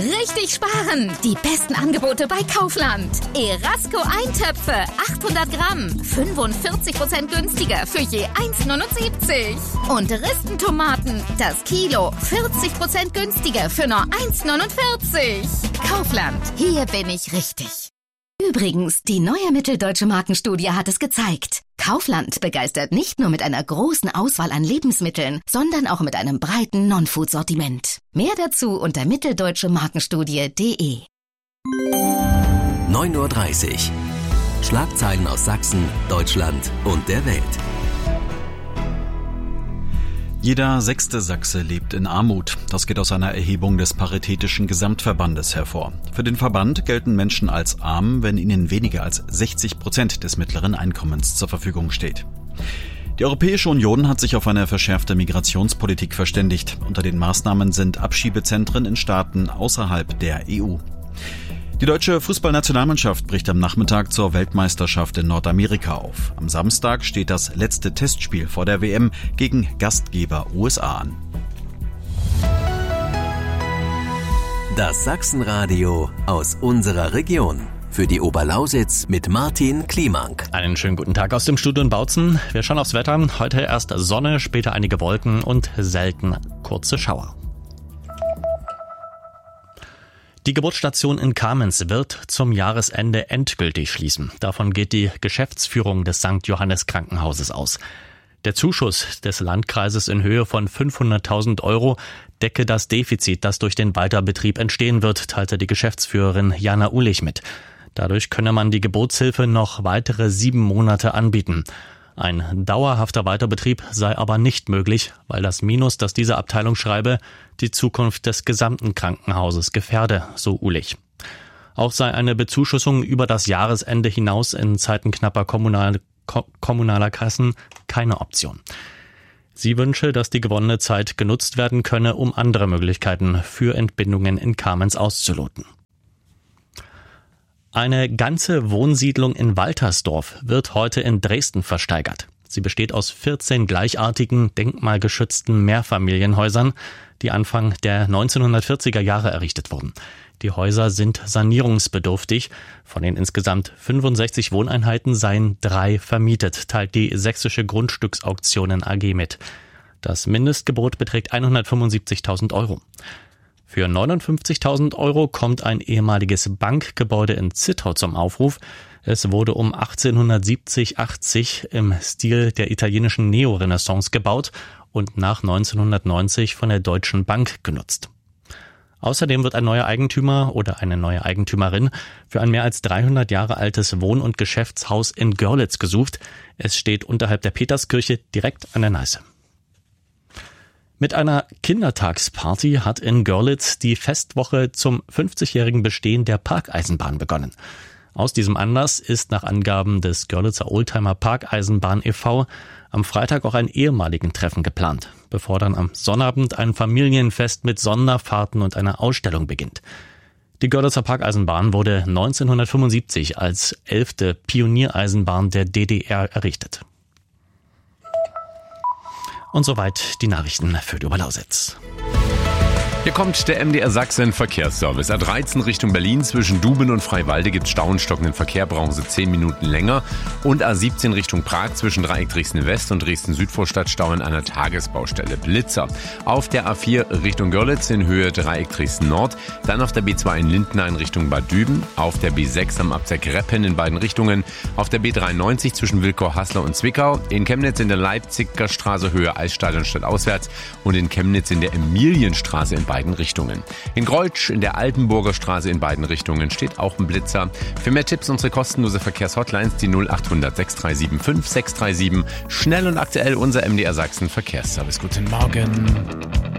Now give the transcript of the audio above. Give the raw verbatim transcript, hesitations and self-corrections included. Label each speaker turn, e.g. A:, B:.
A: Richtig sparen! Die besten Angebote bei Kaufland. Erasco Eintöpfe, achthundert Gramm, fünfundvierzig Prozent günstiger für je eins Komma neunundsiebzig. Und Ristentomaten, das Kilo, vierzig Prozent günstiger für nur eins Komma neunundvierzig. Kaufland, hier bin ich richtig. Übrigens, die neue Mitteldeutsche Markenstudie hat es gezeigt. Kaufland begeistert nicht nur mit einer großen Auswahl an Lebensmitteln, sondern auch mit einem breiten Non-Food-Sortiment. Mehr dazu unter mitteldeutsche markenstudie punkt de.
B: neun Uhr dreißig. Schlagzeilen aus Sachsen, Deutschland und der Welt.
C: Jeder sechste Sachse lebt in Armut. Das geht aus einer Erhebung des Paritätischen Gesamtverbandes hervor. Für den Verband gelten Menschen als arm, wenn ihnen weniger als sechzig Prozent des mittleren Einkommens zur Verfügung steht. Die Europäische Union hat sich auf eine verschärfte Migrationspolitik verständigt. Unter den Maßnahmen sind Abschiebezentren in Staaten außerhalb der E U. Die deutsche Fußballnationalmannschaft bricht am Nachmittag zur Weltmeisterschaft in Nordamerika auf. Am Samstag steht das letzte Testspiel vor der W M gegen Gastgeber U S A an.
B: Das Sachsenradio aus unserer Region. Für die Oberlausitz mit Martin Kliemank.
D: Einen schönen guten Tag aus dem Studio in Bautzen. Wir schauen aufs Wetter. Heute erst Sonne, später einige Wolken und selten kurze Schauer. Die Geburtsstation in Kamenz wird zum Jahresende endgültig schließen. Davon geht die Geschäftsführung des Sankt Johannes Krankenhauses aus. Der Zuschuss des Landkreises in Höhe von fünfhunderttausend Euro decke das Defizit, das durch den Weiterbetrieb entstehen wird, teilte die Geschäftsführerin Jana Ulich mit. Dadurch könne man die Geburtshilfe noch weitere sieben Monate anbieten. Ein dauerhafter Weiterbetrieb sei aber nicht möglich, weil das Minus, das diese Abteilung schreibe, die Zukunft des gesamten Krankenhauses gefährde, so Ulich. Auch sei eine Bezuschussung über das Jahresende hinaus in Zeiten knapper kommunal, ko, kommunaler Kassen keine Option. Sie wünsche, dass die gewonnene Zeit genutzt werden könne, um andere Möglichkeiten für Entbindungen in Kamenz auszuloten. Eine ganze Wohnsiedlung in Waltersdorf wird heute in Dresden versteigert. Sie besteht aus vierzehn gleichartigen, denkmalgeschützten Mehrfamilienhäusern, die Anfang der neunzehnhundertvierziger Jahre errichtet wurden. Die Häuser sind sanierungsbedürftig. Von den insgesamt fünfundsechzig Wohneinheiten seien drei vermietet, teilt die Sächsische Grundstücksauktionen A G mit. Das Mindestgebot beträgt hundertfünfundsiebzigtausend Euro. Für neunundfünfzigtausend Euro kommt ein ehemaliges Bankgebäude in Zittau zum Aufruf. Es wurde um achtzehnhundertsiebzig achtzig im Stil der italienischen Neorenaissance gebaut und nach neunzehnhundertneunzig von der Deutschen Bank genutzt. Außerdem wird ein neuer Eigentümer oder eine neue Eigentümerin für ein mehr als dreihundert Jahre altes Wohn- und Geschäftshaus in Görlitz gesucht. Es steht unterhalb der Peterskirche direkt an der Neiße. Mit einer Kindertagsparty hat in Görlitz die Festwoche zum fünfzigjährigen Bestehen der Parkeisenbahn begonnen. Aus diesem Anlass ist nach Angaben des Görlitzer Oldtimer Parkeisenbahn e V am Freitag auch ein ehemaligen Treffen geplant, bevor dann am Sonnabend ein Familienfest mit Sonderfahrten und einer Ausstellung beginnt. Die Görlitzer Parkeisenbahn wurde neunzehnhundertfünfundsiebzig als elfte Pioniereisenbahn der D D R errichtet. Und soweit die Nachrichten für die Oberlausitz.
E: Hier kommt der M D R Sachsen Verkehrsservice. A dreizehn Richtung Berlin zwischen Duben und Freiwalde gibt es Stau und stockenden Verkehr, brauchen Sie zehn Minuten länger. Und A siebzehn Richtung Prag zwischen Dreieck Dresden West und Dresden Südvorstadt Stau an einer Tagesbaustelle. Blitzer. Auf der A vier Richtung Görlitz in Höhe Dreieck Dresden Nord. Dann auf der B zwei in Lindenau in Richtung Bad Düben. Auf der B sechs am Abzweig Reppen in beiden Richtungen. Auf der B dreiundneunzig zwischen Wilkow-Haßler und Zwickau. In Chemnitz in der Leipziger Straße Höhe Eisstadion stadtauswärts. Und in Chemnitz in der Emilienstraße in beiden Richtungen. In Greutsch in der Altenburger Straße in beiden Richtungen steht auch ein Blitzer. Für mehr Tipps unsere kostenlose Verkehrshotlines die null achthundert sechs drei sieben fünf sechs drei sieben. Schnell und aktuell unser M D R Sachsen Verkehrsservice. Guten Morgen.